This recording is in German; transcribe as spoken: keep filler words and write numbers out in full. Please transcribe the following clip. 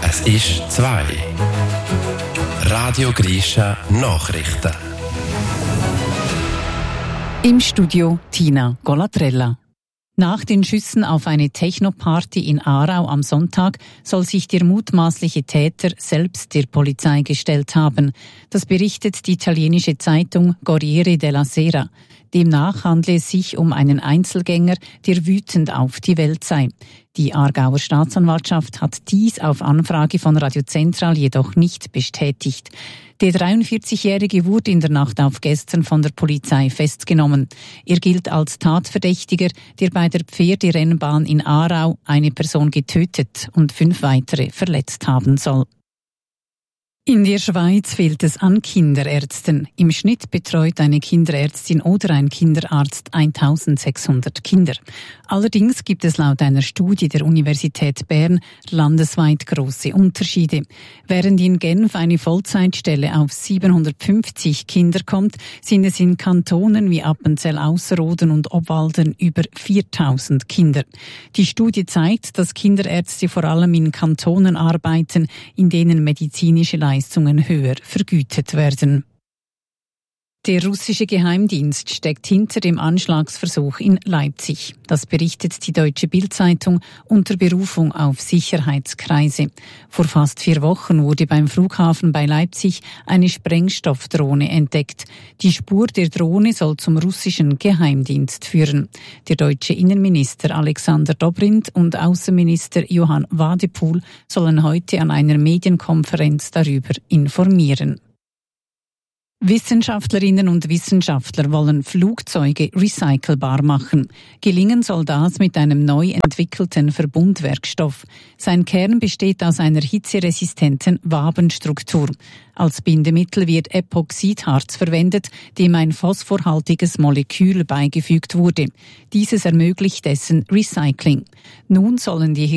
Es ist zwei. Radio Grisha Nachrichten. Im Studio Tina Golatrella. Nach den Schüssen auf eine Techno-Party in Aarau am Sonntag soll sich der mutmaßliche Täter selbst der Polizei gestellt haben. Das berichtet die italienische Zeitung Corriere della Sera. Demnach handle es sich um einen Einzelgänger, der wütend auf die Welt sei. Die Aargauer Staatsanwaltschaft hat dies auf Anfrage von Radio Central jedoch nicht bestätigt. Der dreiundvierzigjährige wurde in der Nacht auf gestern von der Polizei festgenommen. Er gilt als Tatverdächtiger, der bei der Pferderennbahn in Aarau eine Person getötet und fünf weitere verletzt haben soll. In der Schweiz fehlt es an Kinderärzten. Im Schnitt betreut eine Kinderärztin oder ein Kinderarzt eintausendsechshundert Kinder. Allerdings gibt es laut einer Studie der Universität Bern landesweit große Unterschiede. Während in Genf eine Vollzeitstelle auf siebenhundertfünfzig Kinder kommt, sind es in Kantonen wie Appenzell Ausserrhoden und Obwalden über viertausend Kinder. Die Studie zeigt, dass Kinderärzte vor allem in Kantonen arbeiten, in denen medizinische Leistungen höher vergütet werden. Der russische Geheimdienst steckt hinter dem Anschlagsversuch in Leipzig. Das berichtet die Deutsche Bild-Zeitung unter Berufung auf Sicherheitskreise. Vor fast vier Wochen wurde beim Flughafen bei Leipzig eine Sprengstoffdrohne entdeckt. Die Spur der Drohne soll zum russischen Geheimdienst führen. Der deutsche Innenminister Alexander Dobrindt und Außenminister Johann Wadephul sollen heute an einer Medienkonferenz darüber informieren. Wissenschaftlerinnen und Wissenschaftler wollen Flugzeuge recycelbar machen. Gelingen soll das mit einem neu entwickelten Verbundwerkstoff. Sein Kern besteht aus einer hitzeresistenten Wabenstruktur. Als Bindemittel wird Epoxidharz verwendet, dem ein phosphorhaltiges Molekül beigefügt wurde. Dieses ermöglicht dessen Recycling. Nun sollen die